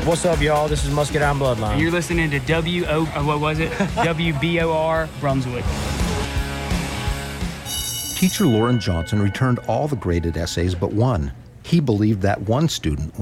What's up, y'all? This is Muscadine Bloodline. You're listening to WBOR Brunswick. Teacher Lauren Johnson returned all the graded essays but one. He believed that one student